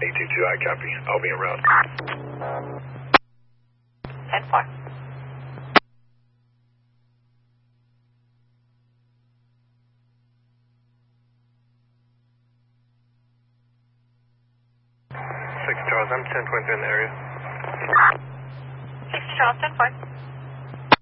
822, I copy. I'll be en route. 10-4. Charles, I'm 1023 in the area. 6 Charles, 10-4.